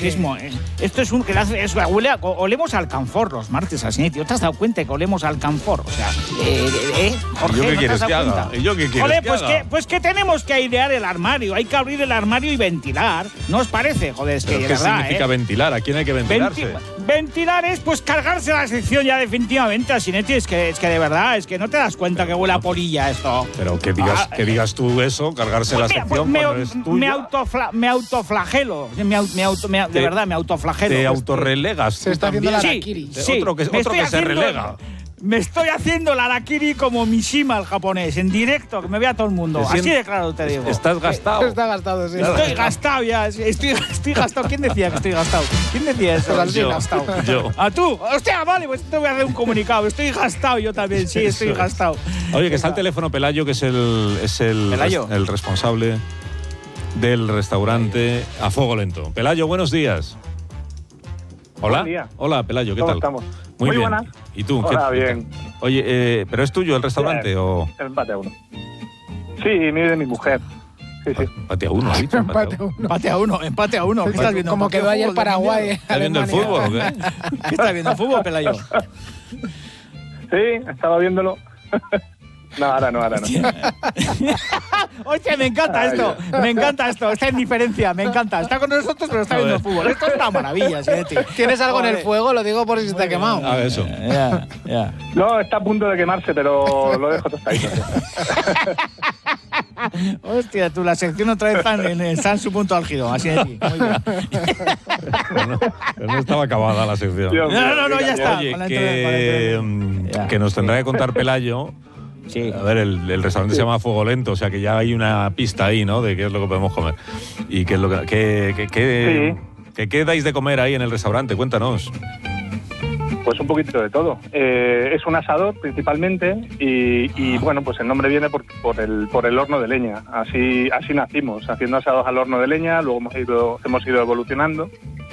que esto es un... olemos a alcanfor los martes, así, tío. ¿Te has dado cuenta que olemos a alcanfor? O sea, Jorge, ¿yo qué ¿no quieres que haga? ¿Y yo qué quieres que haga? Pues que tenemos que airear el armario. Hay que abrir el armario y ventilar. ¿No os parece? Joder, es que de ¿Qué verdad, significa ventilar? ¿A quién hay que ventilarse? Ventilar es, pues, cargarse la sección ya definitivamente, Asinetti. Es que de verdad, es que no te das cuenta que huele a polilla esto. Pero que digas tú eso, cargarse la sección cuando es tuya. Me autoflagelo. De verdad, me autoflagelo. Te autorrelegas. Se está haciendo la harakiri. Sí, otro que se relega. Me estoy haciendo la harakiri como Mishima, el japonés, en directo, que me vea todo el mundo. Así de claro te digo. Estás gastado. Está gastado, sí. Estoy gastado ya. Estoy gastado. ¿Quién decía que estoy gastado? ¿Quién decía eso? Yo. ¿A tú? Hostia, vale, pues te voy a hacer un comunicado. Estoy gastado yo también, sí, estoy gastado. Oye, que está el teléfono Pelayo, que es el responsable del restaurante A Fuego Lento. Pelayo, buenos días. Hola. Hola, Pelayo, ¿qué tal? Estamos? Muy bien. Buenas. ¿Y tú? Hola, bien. Oye, ¿pero es tuyo el restaurante Bien. o...? Empate a uno. Sí, mío y de mi mujer. Sí. Empate a uno, ¿ha dicho? Empate a uno. ¿Qué estás viendo? Como quedó ayer Paraguay. ¿Estás viendo el fútbol o qué? ¿Qué estás viendo el fútbol, Pelayo? Sí, estaba viéndolo. No, ahora no. Hostia, me encanta esto. Esta indiferencia, me encanta. Está con nosotros, pero está viendo el fútbol. Esto es una maravilla, Sinetti. ¿Tienes algo en el fuego? Lo digo por si se te ha quemado. A ver, eso. Ya. No, está a punto de quemarse, pero lo dejo tostadito. Hostia, tú, la sección otra vez está en su punto álgido, así de ti. Muy bien. No estaba acabada la sección. No, ya está. Oye, que nos tendrá que contar Pelayo. Sí. A ver, el restaurante se llama Fuego Lento, o sea que ya hay una pista ahí, ¿no? De qué es lo que podemos comer. Y qué es lo ¿qué dais de comer ahí en el restaurante? Cuéntanos. Pues un poquito de todo. Es un asador principalmente y bueno, pues el nombre viene por el horno de leña. Así nacimos, haciendo asados al horno de leña, luego hemos ido evolucionando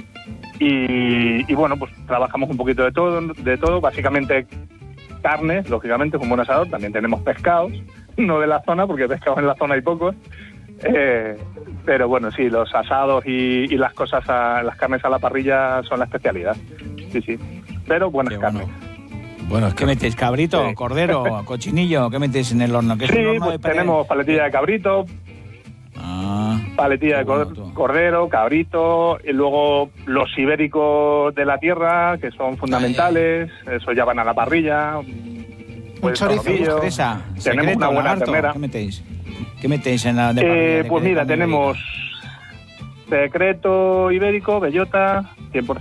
y bueno, pues trabajamos un poquito de todo, básicamente carnes, lógicamente, como buen asador. También tenemos pescados, no de la zona, porque pescados en la zona hay pocos. Pero bueno, sí, los asados y las carnes a la parrilla son la especialidad. Sí. Pero buenas carnes. Bueno, ¿qué metéis? ¿Cabrito, cordero, cochinillo? ¿Qué metéis en el horno? ¿Qué es un horno pues tenemos paletilla de cabrito, paletilla de cordero, cabrito, y luego los ibéricos de la tierra, que son fundamentales. Eso ya van a la parrilla. Un chorizo. Tenemos una buena ternera. ¿Qué metéis en la de parrilla? Pues mira, tenemos secreto ibérico, bellota,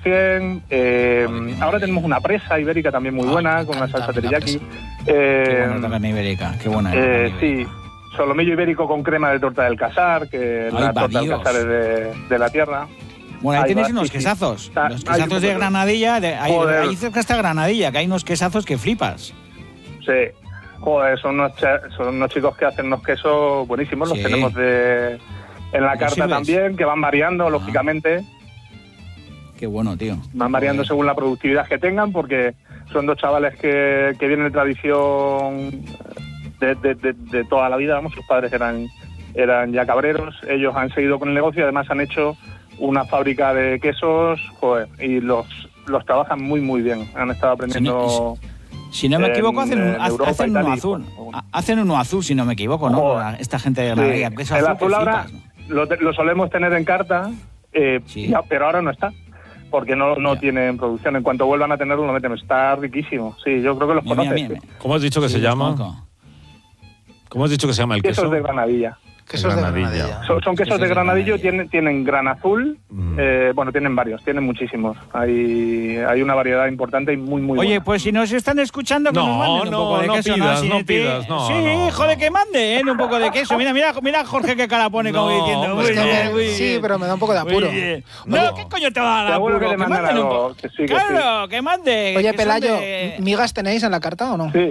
100%. Ahora tenemos una presa ibérica también muy buena, con una salsa teriyaki. Qué buena la carne ibérica, qué buena. Sí, solomillo ibérico con crema de torta del Casar, que la torta del Casar es de la tierra. Bueno, ahí tenéis unos quesazos. Los quesazos de Granadilla. Ahí cerca está Granadilla, que hay unos quesazos que flipas. Sí. Joder, son unos chicos que hacen unos quesos buenísimos. Los tenemos en la carta también, que van variando, lógicamente. Qué bueno, tío. Van variando según la productividad que tengan, porque son dos chavales que vienen de tradición de toda la vida. Vamos, sus padres eran ya cabreros. Ellos han seguido con el negocio y además han hecho una fábrica de quesos, joder, y los trabajan muy, muy bien. Han estado aprendiendo... Si no me equivoco, hacen uno azul. Hacen uno azul, si no me equivoco, ¿no? Esta gente de Granadilla. Sí. El azul ahora lo solemos tener en carta, pero ahora no está, porque no tienen producción. En cuanto vuelvan a tenerlo, lo metemos. Está riquísimo. Sí, yo creo que los conoces. ¿Cómo has dicho que se llama? ¿Cómo has dicho que se llama el queso? Quesos de Granadilla. Quesos de Granadilla. Son quesos de Granadillo, tienen gran azul, bueno, tienen varios, tienen muchísimos. Hay una variedad importante y muy, muy buena. Oye, pues si nos están escuchando, que nos manden un poco de queso. No pidas. Sí, joder, que manden un poco de queso. Mira Jorge qué cara pone como diciendo. Sí, pero me da un poco de apuro. No, ¿qué coño te va a dar apuro? Que manden algo. Claro, que mande. Oye, Pelayo, ¿migas tenéis en la carta o no? Sí.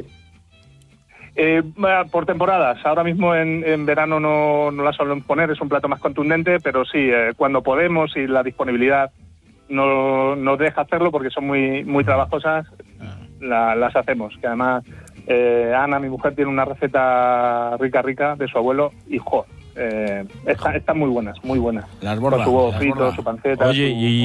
Por temporadas. Ahora mismo en verano no la solemos poner, es un plato más contundente, pero sí, cuando podemos y la disponibilidad nos deja hacerlo, porque son muy, muy trabajosas, las hacemos. Que además Ana, mi mujer, tiene una receta rica de su abuelo y están muy buenas, muy buenas. Las bordas. Con su huevo frito, su panceta. Oye,